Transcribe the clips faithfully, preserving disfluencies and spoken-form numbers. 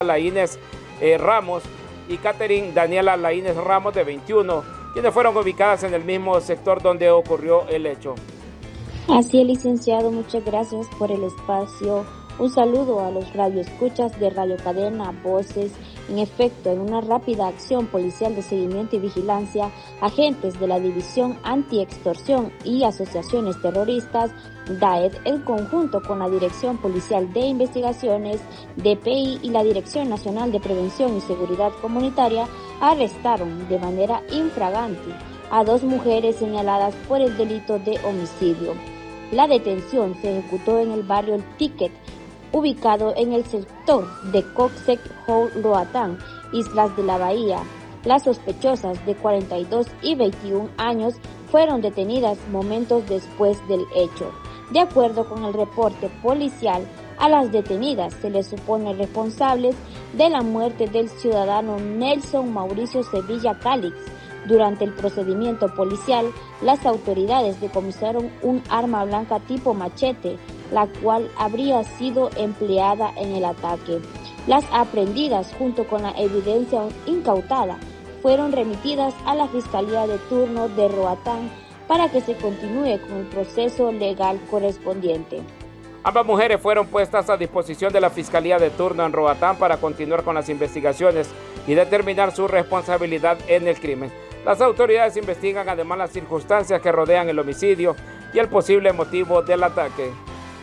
Laínez eh, Ramos y Catherine Daniela Laínez Ramos, de veintiuno, quienes fueron ubicadas en el mismo sector donde ocurrió el hecho. Así es, licenciado, muchas gracias por el espacio. Un saludo a los radioescuchas de Radio Cadena Voces. En efecto, en una rápida acción policial de seguimiento y vigilancia, agentes de la División Antiextorsión y Asociaciones Terroristas, D A E T, en conjunto con la Dirección Policial de Investigaciones, D P I y la Dirección Nacional de Prevención y Seguridad Comunitaria, arrestaron de manera infragante a dos mujeres señaladas por el delito de homicidio. La detención se ejecutó en el barrio El Ticket, ubicado en el sector de Coxsec Hall Roatán, Islas de la Bahía. Las sospechosas de cuarenta y dos y veintiún años fueron detenidas momentos después del hecho. De acuerdo con el reporte policial, a las detenidas se les supone responsables de la muerte del ciudadano Nelson Mauricio Sevilla Calix. Durante el procedimiento policial, las autoridades decomisaron un arma blanca tipo machete, la cual habría sido empleada en el ataque. Las aprehendidas, junto con la evidencia incautada, fueron remitidas a la Fiscalía de Turno de Roatán para que se continúe con el proceso legal correspondiente. Ambas mujeres fueron puestas a disposición de la Fiscalía de Turno en Roatán para continuar con las investigaciones y determinar su responsabilidad en el crimen. Las autoridades investigan además las circunstancias que rodean el homicidio y el posible motivo del ataque.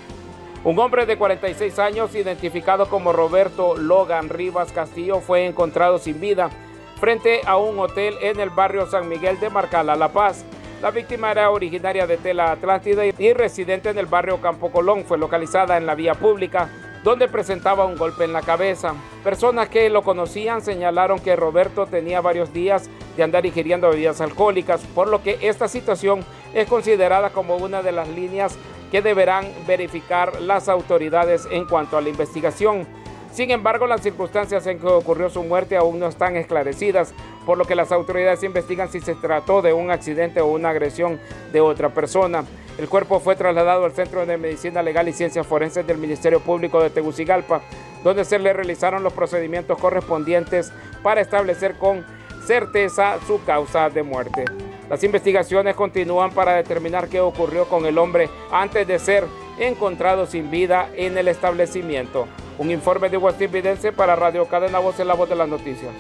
Un hombre de cuarenta y seis años, identificado como Roberto Logan Rivas Castillo, fue encontrado sin vida frente a un hotel en el barrio San Miguel de Marcala, La Paz. La víctima era originaria de Tela Atlántida y residente en el barrio Campo Colón. Fue localizada en la vía pública, donde presentaba un golpe en la cabeza. Personas que lo conocían señalaron que Roberto tenía varios días de andar ingiriendo bebidas alcohólicas, por lo que esta situación es considerada como una de las líneas que deberán verificar las autoridades en cuanto a la investigación. Sin embargo, las circunstancias en que ocurrió su muerte aún no están esclarecidas, por lo que las autoridades investigan si se trató de un accidente o una agresión de otra persona. El cuerpo fue trasladado al Centro de Medicina Legal y Ciencias Forenses del Ministerio Público de Tegucigalpa, donde se le realizaron los procedimientos correspondientes para establecer con certeza su causa de muerte. Las investigaciones continúan para determinar qué ocurrió con el hombre antes de ser encontrado sin vida en el establecimiento. Un informe de West Evidence para Radio Cadena Voz, en la voz de las noticias.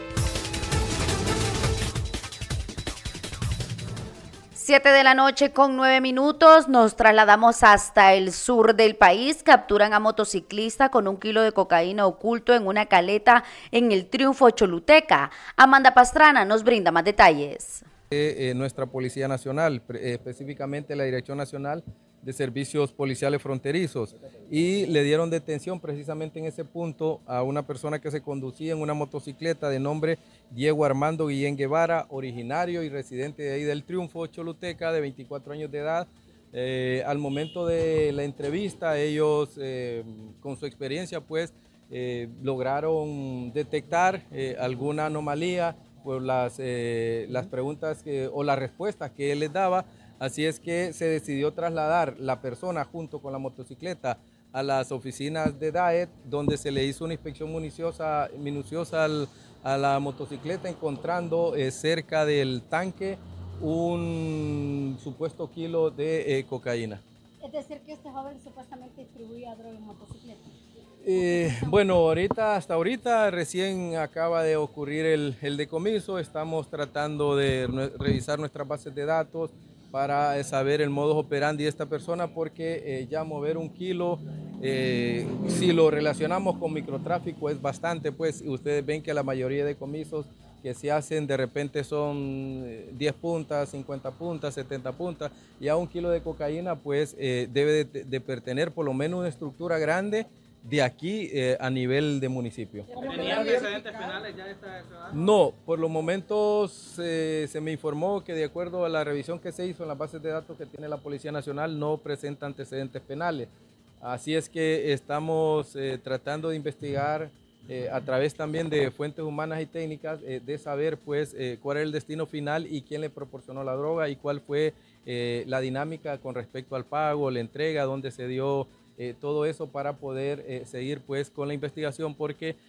Siete de la noche con nueve minutos, nos trasladamos hasta el sur del país. Capturan a motociclista con un kilo de cocaína oculto en una caleta en el Triunfo Choluteca. Amanda Pastrana nos brinda más detalles. Eh, eh, nuestra Policía Nacional, eh, específicamente la Dirección Nacional de Servicios Policiales Fronterizos, y le dieron detención precisamente en ese punto a una persona que se conducía en una motocicleta de nombre Diego Armando Guillén Guevara, originario y residente de ahí del Triunfo Choluteca, de veinticuatro años de edad. Eh, al momento de la entrevista, ellos eh, con su experiencia pues eh, lograron detectar eh, alguna anomalía por las, eh, las preguntas que, o las respuestas que él les daba. Así es que se decidió trasladar la persona junto con la motocicleta a las oficinas de D A E T, donde se le hizo una inspección minuciosa, minuciosa al, a la motocicleta, encontrando eh, cerca del tanque un supuesto kilo de eh, cocaína. Es decir, que este joven supuestamente distribuía droga en motocicleta. Eh, bueno, ahorita, hasta ahorita recién acaba de ocurrir el, el decomiso. Estamos tratando de revisar nuestras bases de datos para saber el modus operandi de esta persona, porque eh, ya mover un kilo, eh, si lo relacionamos con microtráfico, es bastante, pues ustedes ven que la mayoría de decomisos que se hacen de repente son diez puntas, cincuenta puntas, setenta puntas, y a un kilo de cocaína pues eh, debe de, de pertenecer por lo menos una estructura grande de aquí eh, a nivel de municipio. ¿Tenía antecedentes penales ya esta ciudad? No, por los momentos eh, se me informó que de acuerdo a la revisión que se hizo en las bases de datos que tiene la Policía Nacional no presenta antecedentes penales. Así es que estamos eh, tratando de investigar eh, a través también de fuentes humanas y técnicas eh, de saber pues eh, cuál es el destino final y quién le proporcionó la droga y cuál fue eh, la dinámica con respecto al pago, la entrega, dónde se dio. Eh, todo eso para poder eh, seguir pues con la investigación, porque